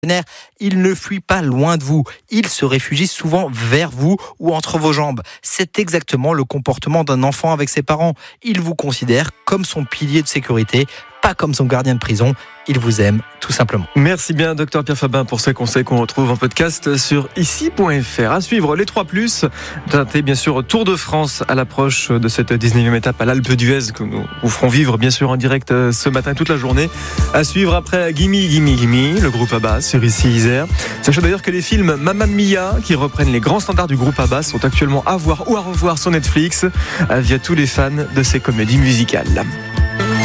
il ne fuit pas loin de vous. Il se réfugie souvent vers vous ou entre vos jambes. C'est exactement le comportement d'un enfant avec ses parents. Il vous considère comme son pilier de sécurité, pas comme son gardien de prison. Il vous aime, tout simplement. Merci bien, Dr Pierre Fabin, pour ces conseils qu'on retrouve en podcast sur ici.fr. À suivre les 3+, teinté bien sûr Tour de France à l'approche de cette 19e étape à l'Alpe d'Huez que nous vous ferons vivre bien sûr en direct ce matin toute la journée. À suivre après Gimme, le groupe ABBA sur Ici Isère. Sachez d'ailleurs que les films Mamma Mia, qui reprennent les grands standards du groupe ABBA, sont actuellement à voir ou à revoir sur Netflix via tous les fans de ces comédies musicales.